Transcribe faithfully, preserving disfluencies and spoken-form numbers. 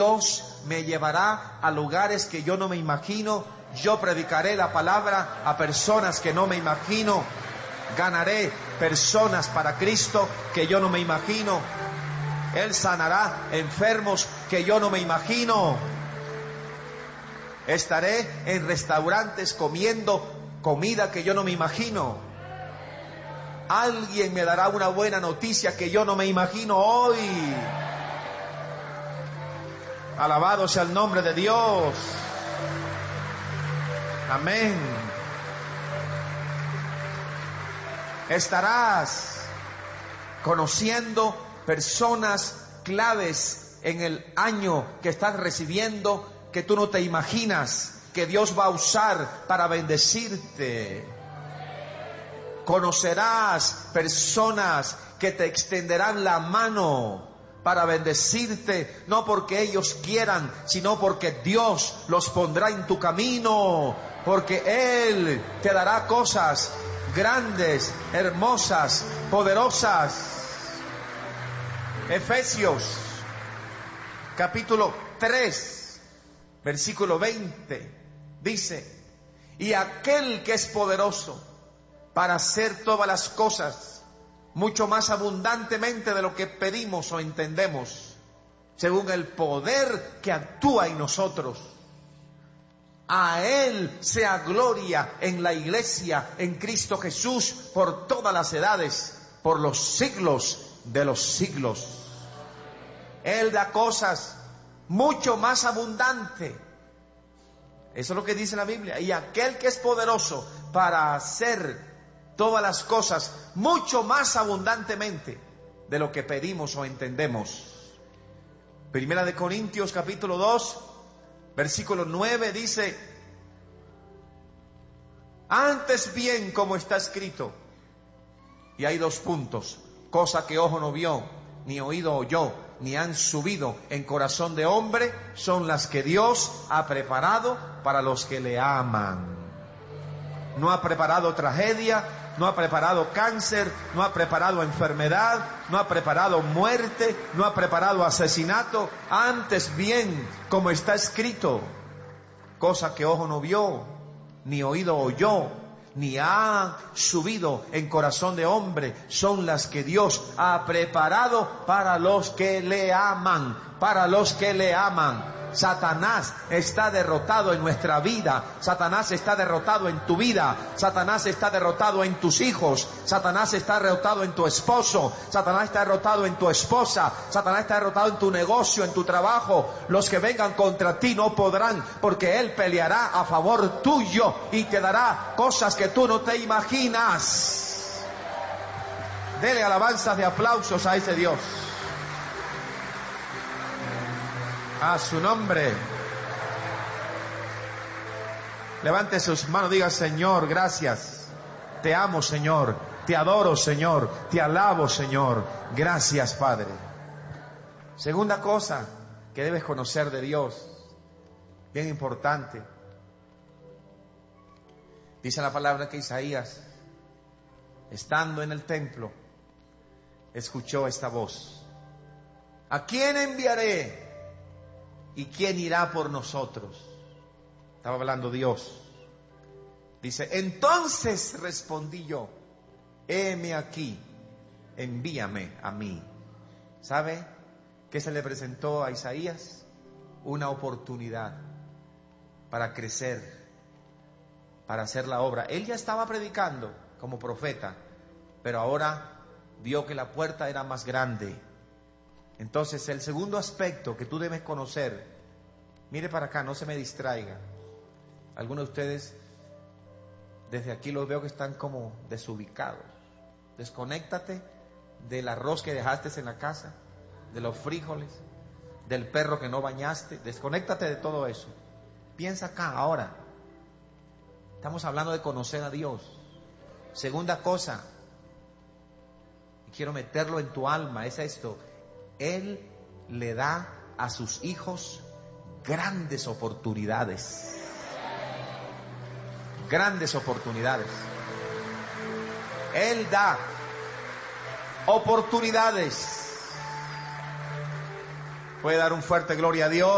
Dios me llevará a lugares que yo no me imagino. Yo predicaré la palabra a personas que no me imagino. Ganaré personas para Cristo que yo no me imagino. Él sanará enfermos que yo no me imagino. Estaré en restaurantes comiendo comida que yo no me imagino. Alguien me dará una buena noticia que yo no me imagino hoy. Alabado sea el nombre de Dios. Amén. Estarás conociendo personas claves en el año que estás recibiendo que tú no te imaginas que Dios va a usar para bendecirte. Conocerás personas que te extenderán la mano para bendecirte, no porque ellos quieran, sino porque Dios los pondrá en tu camino, porque Él te dará cosas grandes, hermosas, poderosas. Efesios capítulo tres, versículo veinte, dice: y aquel que es poderoso para hacer todas las cosas mucho más abundantemente de lo que pedimos o entendemos, según el poder que actúa en nosotros. A Él sea gloria en la iglesia, en Cristo Jesús, por todas las edades, por los siglos de los siglos. Él da cosas mucho más abundantes. Eso es lo que dice la Biblia. Y aquel que es poderoso para hacer todas las cosas mucho más abundantemente de lo que pedimos o entendemos. Primera de Corintios capítulo dos, versículo nueve dice: antes bien, como está escrito, y hay dos puntos, cosa que ojo no vio, ni oído oyó, ni han subido en corazón de hombre, son las que Dios ha preparado para los que le aman. No ha preparado tragedia, no ha preparado cáncer, no ha preparado enfermedad, no ha preparado muerte, no ha preparado asesinato. Antes bien, como está escrito, cosa que ojo no vio, ni oído oyó, ni ha subido en corazón de hombre, son las que Dios ha preparado para los que le aman, para los que le aman. Satanás está derrotado en nuestra vida. Satanás está derrotado en tu vida. Satanás está derrotado en tus hijos. Satanás está derrotado en tu esposo. Satanás está derrotado en tu esposa. Satanás está derrotado en tu negocio, en tu trabajo. Los que vengan contra ti no podrán, porque Él peleará a favor tuyo y te dará cosas que tú no te imaginas. Dele alabanzas de aplausos a ese Dios. A su nombre. Levante sus manos, diga: Señor, gracias. Te amo, Señor. Te adoro, Señor. Te alabo, Señor. Gracias, Padre. Segunda cosa que debes conocer de Dios, bien importante. Dice la palabra que Isaías, estando en el templo, escuchó esta voz: ¿a quién enviaré? ¿Y quién irá por nosotros? Estaba hablando Dios. Dice: entonces respondí yo: heme aquí, envíame a mí. ¿Sabe qué se le presentó a Isaías? Una oportunidad para crecer, para hacer la obra. Él ya estaba predicando como profeta, pero ahora vio que la puerta era más grande. Entonces, el segundo aspecto que tú debes conocer, mire para acá, no se me distraiga. Algunos de ustedes, desde aquí los veo que están como desubicados. Desconéctate del arroz que dejaste en la casa, de los frijoles, del perro que no bañaste. Desconéctate de todo eso. Piensa acá ahora. Estamos hablando de conocer a Dios. Segunda cosa, y quiero meterlo en tu alma, es esto: Él le da a sus hijos grandes oportunidades. Grandes oportunidades. Él da oportunidades. Puede dar un fuerte gloria a Dios.